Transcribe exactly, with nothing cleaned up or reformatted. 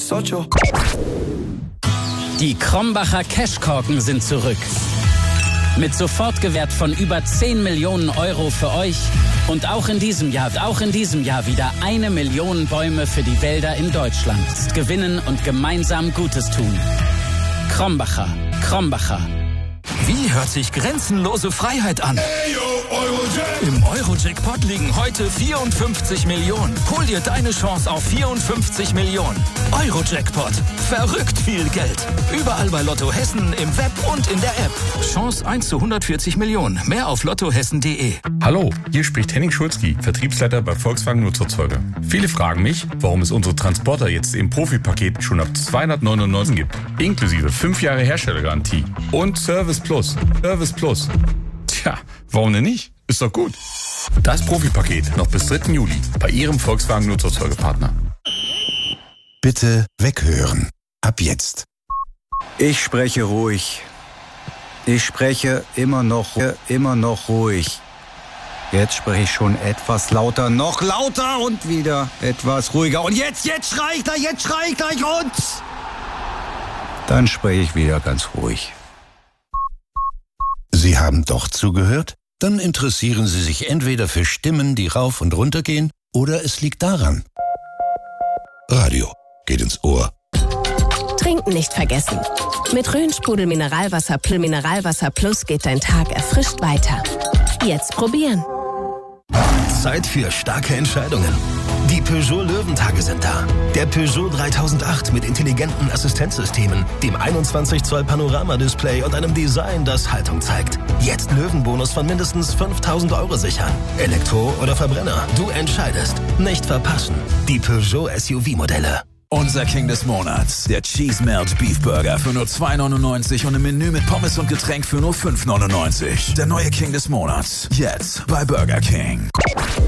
las ocho. Die Krombacher Cashkorken sind zurück. Mit Sofortgewährt von über zehn Millionen Euro für euch. Und auch in diesem Jahr, auch in diesem Jahr wieder eine Million Bäume für die Wälder in Deutschland. Gewinnen und gemeinsam Gutes tun. Krombacher, Krombacher. Wie hört sich grenzenlose Freiheit an? Im Euro-Jackpot liegen heute vierundfünfzig Millionen. Hol dir deine Chance auf vierundfünfzig Millionen. Euro-Jackpot. Verrückt viel Geld. Überall bei Lotto Hessen, im Web und in der App. Chance eins zu hundertvierzig Millionen. Mehr auf lottohessen punkt de. Hallo, hier spricht Henning Schulzki, Vertriebsleiter bei Volkswagen Nutzerzeuger. Viele fragen mich, warum es unsere Transporter jetzt im Profi-Paket schon ab zweihundertneunundneunzig gibt. Inklusive fünf Jahre Herstellergarantie. Und Service Plus. Service Plus. Tja, warum denn nicht? Ist doch gut. Das Profi-Paket noch bis dritten Juli bei Ihrem Volkswagen Nutzerzeugerpartner. Bitte weghören. Ab jetzt. Ich spreche ruhig. Ich spreche immer noch, immer noch ruhig. Jetzt spreche ich schon etwas lauter, noch lauter und wieder etwas ruhiger. Und jetzt, jetzt schrei ich gleich, jetzt schrei ich gleich und... Dann spreche ich wieder ganz ruhig. Sie haben doch zugehört? Dann interessieren Sie sich entweder für Stimmen, die rauf und runter gehen, oder es liegt daran. Radio geht ins Ohr. Trinken nicht vergessen. Mit Rhön-Sprudel Mineralwasser Plus Mineralwasser Plus geht dein Tag erfrischt weiter. Jetzt probieren. Zeit für starke Entscheidungen. Die Peugeot Löwentage sind da. Der Peugeot dreitausendacht mit intelligenten Assistenzsystemen, dem einundzwanzig Zoll Panoramadisplay und einem Design, das Haltung zeigt. Jetzt Löwenbonus von mindestens fünftausend Euro sichern. Elektro oder Verbrenner, du entscheidest. Nicht verpassen. Die Peugeot S U V-Modelle. Unser King des Monats, der Cheese Melt Beef Burger für nur zwei neunundneunzig und im Menü mit Pommes und Getränk für nur fünf neunundneunzig. Der neue King des Monats, jetzt bei Burger King.